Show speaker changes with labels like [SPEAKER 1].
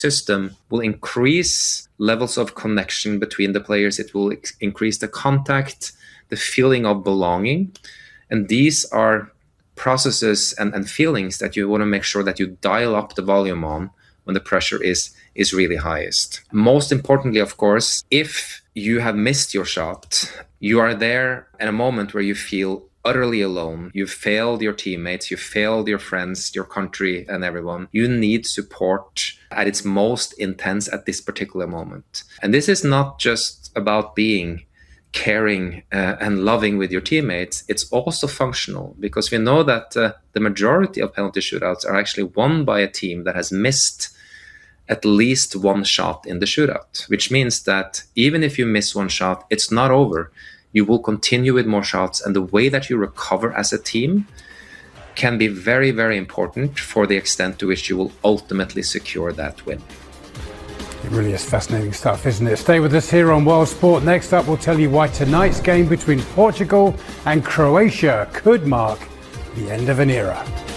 [SPEAKER 1] system will increase levels of connection between the players. It will increase the contact, the feeling of belonging. And these are processes and feelings that you want to make sure that you dial up the volume on when the pressure is really highest. Most importantly, of course, if you have missed your shot, you are there at a moment where you feel utterly alone. You've failed your teammates, you've failed your friends, your country, and everyone. You need support at its most intense at this particular moment. And this is not just about being caring and loving with your teammates. It's also functional, because we know that the majority of penalty shootouts are actually won by a team that has missed at least one shot in the shootout, which means that even if you miss one shot, it's not over. You will continue with more shots, and the way that you recover as a team can be very, very important for the extent to which you will ultimately secure that win.
[SPEAKER 2] It really is fascinating stuff, isn't it? Stay with us here on World Sport. Next up, we'll tell you why tonight's game between Portugal and Croatia could mark the end of an era.